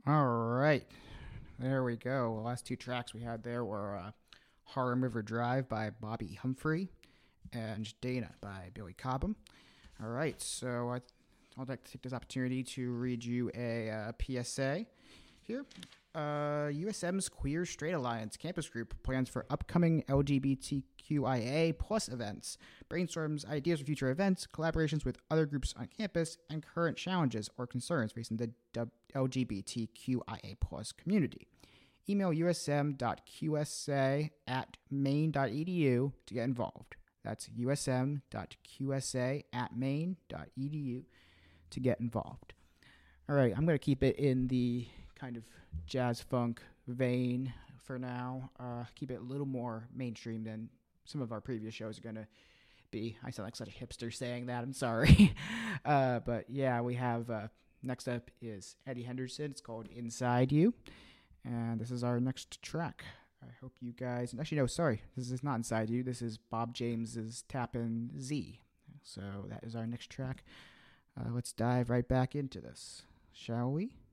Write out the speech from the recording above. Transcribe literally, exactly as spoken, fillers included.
All right. There we go. The last two tracks we had there were uh, Harlem River Drive by Bobby Humphrey and Dana by Billy Cobham. All right. So I, I'd like to take this opportunity to read you a uh, P S A here. Uh, U S M's Queer Straight Alliance Campus Group plans for upcoming L G B T Q I A plus events, brainstorms ideas for future events, collaborations with other groups on campus, and current challenges or concerns facing the L G B T Q I A plus community. Email usm.qsa at maine.edu to get involved. That's usm.qsa at maine.edu to get involved. All right, I'm going to keep it in the kind of jazz funk vein for now. Uh, keep it a little more mainstream than some of our previous shows are going to be. I sound like such a hipster saying that. I'm sorry. uh, but yeah, we have uh, next up is Eddie Henderson. It's called Inside You. And this is our next track. I hope you guys. Actually, no, sorry. This is not Inside You. This is Bob James's Tappin' Z. So that is our next track. Uh, let's dive right back into this, shall we?